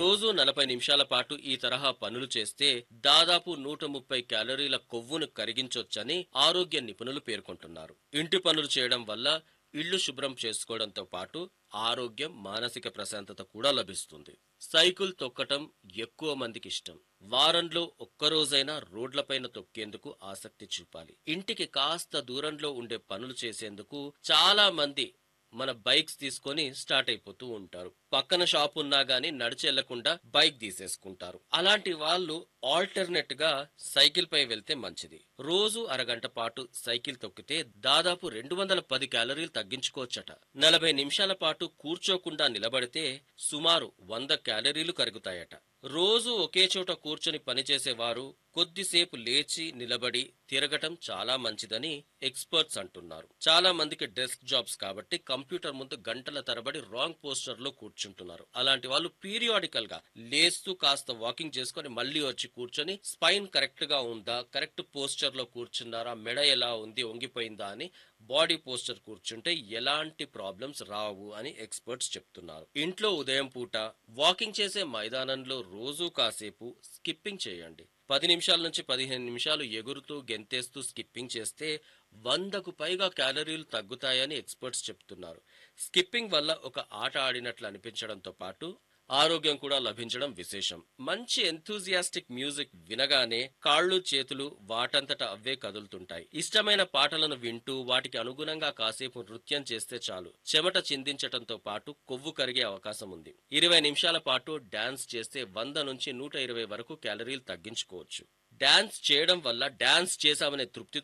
రోజు 40 నిమిషాల పాటు ఈ తరహా పనులు చేస్తే దాదాపు 130 క్యాలరీల కొవ్వును కరిగించొచ్చని ఆరోగ్య నిపుణులు పేర్కొంటున్నారు. ఇంటి పనులు చేయడం వల్ల ఇళ్లు శుభ్రం చేసుకోవడంతో పాటు ఆరోగ్యం, మానసిక ప్రశాంతత కూడా లభిస్తుంది. సైకిల్ తొక్కటం ఎక్కువ మందికి ఇష్టం. వారంలో ఒక్కరోజైనా రోడ్లపైన తొక్కేందుకు ఆసక్తి చూపాలి. ఇంటికి కాస్త దూరంలో ఉండే పనులు చేసేందుకు చాలా మంది మన బైక్స్ తీసుకొని స్టార్ట్ అయిపోతూ ఉంటారు. పక్కన షాప్ ఉన్నా గానీ నడిచి వెళ్లకుండా బైక్ తీసేసుకుంటారు. అలాంటి వాళ్ళు ఆల్టర్నేట్ గా సైకిల్ పై వెళ్తే మంచిది. రోజు అరగంట పాటు సైకిల్ తొక్కితే దాదాపు 210 క్యాలరీలు తగ్గించుకోవచ్చట. 40 నిమిషాల పాటు కూర్చోకుండా నిలబడితే సుమారు 100 క్యాలరీలు కరుగుతాయట. రోజు ఒకే చోట కూర్చొని పనిచేసేవారు కొద్దిసేపు లేచి నిలబడి తిరగటం చాలా మంచిదని ఎక్స్పర్ట్స్ అంటున్నారు. చాలా మందికి డెస్క్ జాబ్స్ కాబట్టి కంప్యూటర్ ముందు గంటల తరబడి రాంగ్ పోస్టర్ లో కూర్చుంటున్నారు. అలాంటి వాళ్ళు పీరియాడికల్ గా లేస్తూ కాస్త వాకింగ్ చేసుకొని మళ్ళీ వచ్చి కూర్చొని స్పైన్ కరెక్ట్ గా ఉందా, కరెక్ట్ పోస్టర్ లో కూర్చున్నారా, మెడ ఎలా ఉంది, వంగిపోయిందా అని బాడీ పోస్టర్ కూర్చుంటే ఎలాంటి ప్రాబ్లమ్స్ రావు అని ఎక్స్పర్ట్స్ చెప్తున్నారు. ఇంట్లో ఉదయం పూట వాకింగ్ చేసే మైదానంలో రోజు కాసేపు స్కిప్పింగ్ చేయండి. 10 నిమిషాల నుంచి 15 నిమిషాలు ఎగురుతూ గెంతేస్తూ స్కిప్పింగ్ చేస్తే 100కు పైగా క్యాలరీలు తగ్గుతాయని ఎక్స్పర్ట్స్ చెప్తున్నారు. స్కిప్పింగ్ వల్ల ఒక ఆట ఆడినట్లు అనిపించడంతో పాటు ఆరోగ్యం కూడా లభించడం విశేషం. మంచి ఎంతూజియాస్టిక్ మ్యూజిక్ వినగానే కాళ్ళు చేతులు వాటంతట అవే కదులుతుంటాయి. ఇష్టమైన పాటలను వింటూ వాటికి అనుగుణంగా కాసేపు నృత్యం చేస్తే చాలు చెమట చిందించటంతో పాటు కొవ్వు కరిగే అవకాశం ఉంది. 20 నిమిషాల పాటు డాన్స్ చేస్తే 100 నుంచి 120 వరకు క్యాలరీలు తగ్గించుకోవచ్చు. డాన్స్ చేయడం వల్ల డాన్స్ చేశామనే తృప్తితో